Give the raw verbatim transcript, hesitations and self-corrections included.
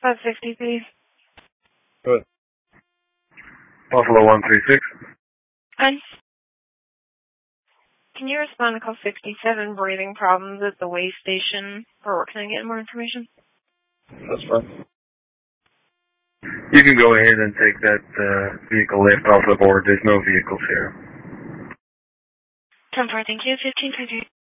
five fifty, please. Good. Buffalo one three six. Hi. Can you respond to call sixty-seven, breathing problems at the way station? Or where can I get more information? That's fine. You can go ahead and take that uh, vehicle lift off the board. There's no vehicles here. ten four, thank you. fifteen twenty.